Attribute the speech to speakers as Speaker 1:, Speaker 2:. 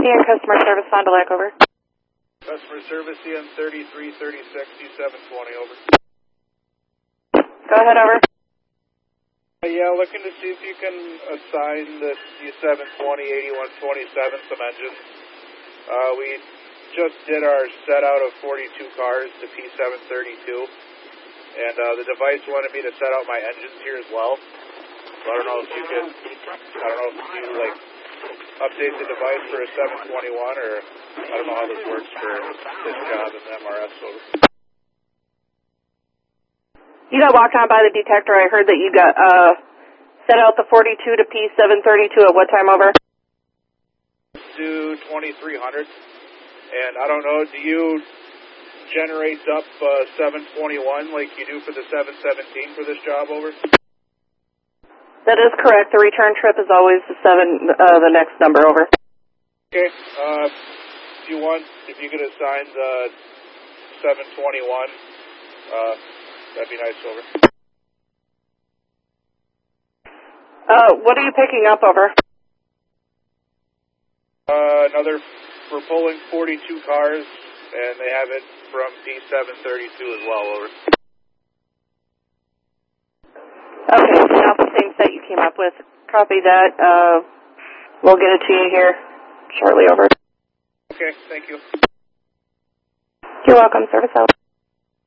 Speaker 1: CN customer service, Fond du Lac, over.
Speaker 2: Customer service CN 3336 U720, over.
Speaker 1: Go ahead, over.
Speaker 2: Yeah, looking to see if you can assign the U720 8127 some engines. We just did our set out of 42 cars to P732, and the device wanted me to set out my engines here as well. So I don't know if you could, like, update the device for a 721, or I don't know how this works for this job in the MRS. Over.
Speaker 1: You got walked on by the detector. I heard that you got set out the 42 to P732 at what time, over?
Speaker 2: Do 2300, and I don't know, do you generate up 721 like you do for the 717 for this job, over?
Speaker 1: That is correct. The return trip is always the next number, over.
Speaker 2: Okay, if you could assign the 721, that'd be nice, over.
Speaker 1: What are you picking up, over?
Speaker 2: We're pulling 42 cars, and they have it from P732 as well, over.
Speaker 1: Okay, so now the same set you came up with. Copy that. We'll get it to you here shortly, over.
Speaker 2: Okay, thank you.
Speaker 1: You're welcome. Service out.